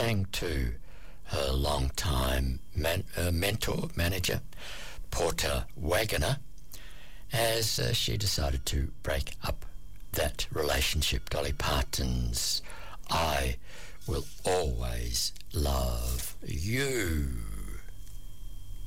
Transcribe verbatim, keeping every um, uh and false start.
sang to her long-time man, uh, mentor, manager, Porter Wagoner, as uh, she decided to break up that relationship. Dolly Parton's I Will Always Love You.